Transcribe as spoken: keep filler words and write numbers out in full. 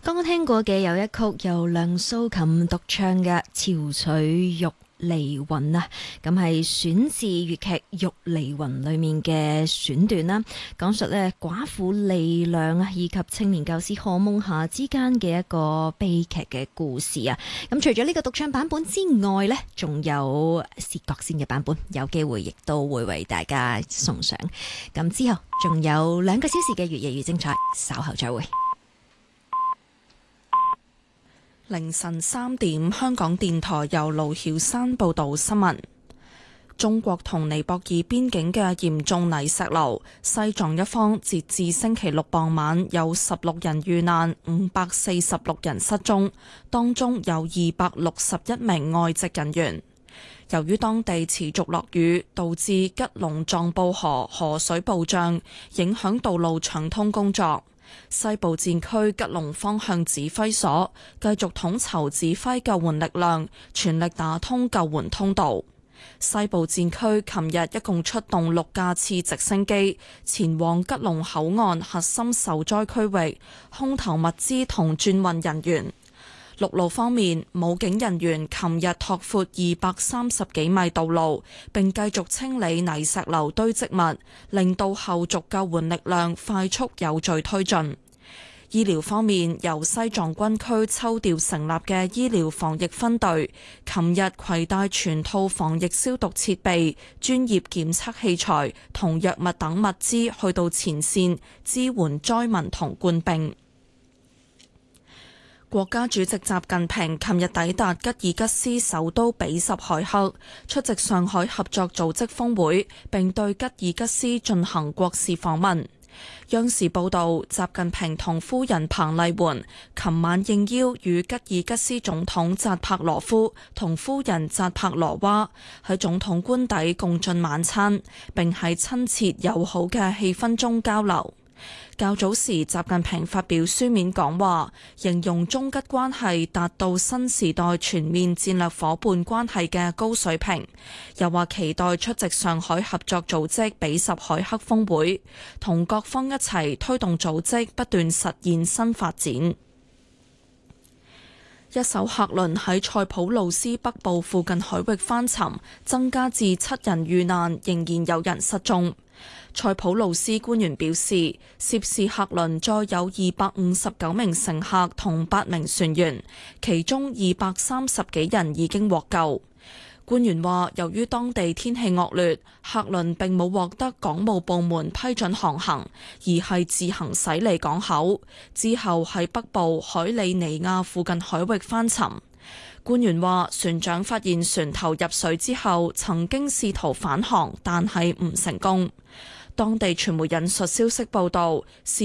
剛剛聽過嘅有一曲由梁素琴獨唱嘅《潮水玉離魂》啊，咁係選自粵劇《玉離魂》裏面嘅選段啦，講述咧寡婦離娘啊以及青年教師何夢霞之間嘅一個悲劇嘅故事啊。咁除咗呢個獨唱版本之外呢，仲有薛覺先嘅版本，有機會亦都會為大家送上。咁之後仲有兩個小時嘅越夜越精彩，稍後再會。 凌晨三點，香港電台由盧曉山報道新聞。中國同尼泊爾邊境嘅嚴重泥石流，西藏一方截至星期六傍晚有十六人遇難，五百四十六人失蹤，當中有二百六十一名外籍人員。由於當地持續落雨，導致吉隆藏布河河水暴漲，影響道路暢通工作。西部戰區吉隆方向指揮所繼續統籌指揮救援力量，全力打通救援通道。西部戰區琴日一共出動六架次直升機前往吉隆口岸核心受災區域，空投物資同轉運人員。陸路方面，武警人員琴日拓闊二百三十幾米道路，並繼續清理泥石流堆積物，令到後續救援力量快速有序推進。醫療方面，由西藏軍區抽調成立嘅醫療防疫分隊，琴日攜帶全套防疫消毒設備、專業檢測器材同藥物等物資去到前線支援災民同官兵。國家主席習近平琴日抵達吉爾吉斯首都比什凱克，出席上海合作組織峰會，並對吉爾吉斯進行國事訪問。央視報道，習近平同夫人彭麗媛琴晚應邀與吉爾吉斯總統扎帕羅夫同夫人扎帕羅娃喺總統官邸共進晚餐，並喺親切友好嘅氣氛中交流。較早時，習近平發表書面講話，形容中吉關係達到新時代全面戰略夥伴關係嘅高水平，又話期待出席上海合作組織比什凱克峰會，同各方一齊推動組織不斷實現新發展。一艘客輪喺塞浦路斯北部附近海域翻沉，增加至七人遇難，仍然有人失蹤。塞浦路斯官員表示，涉事客輪載有二百五十九名乘客同八名船員，其中二百三十幾人已經獲救。官員話，由於當地天氣惡劣，客輪並冇獲得港務部門批准航行，而係自行駛離港口，之後喺北部海里尼亞附近海域翻沉。官員話，船長發現船頭入水之後，曾經試圖返航，但係唔成功。當地傳媒引述消息報道，